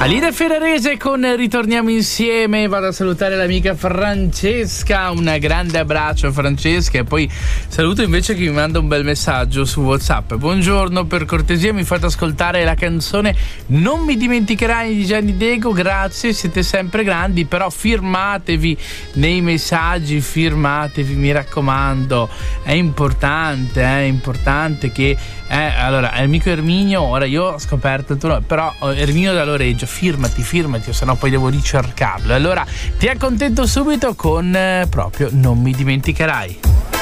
Alida Ferrarese con Ritorniamo insieme. Vado a salutare l'amica Francesca, un grande abbraccio Francesca, e poi saluto invece chi mi manda un bel messaggio su WhatsApp. Buongiorno, per cortesia mi fate ascoltare la canzone Non mi dimenticherai di Gianni Diego, grazie, siete sempre grandi, però firmatevi nei messaggi, firmatevi, mi raccomando, è importante che allora amico Erminio, ora io ho scoperto però Erminio da Loreggio, firmati, o sennò poi devo ricercarlo. Allora ti accontento subito con proprio Non mi dimenticherai.